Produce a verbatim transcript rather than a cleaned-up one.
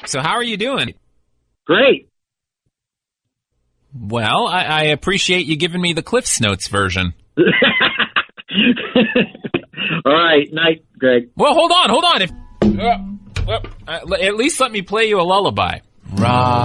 So how are you doing? Great. Well, I, I appreciate you giving me the Cliff's Notes version. All right. Night, Greg. Well, hold on, hold on. If uh, uh, at least let me play you a lullaby. Rock.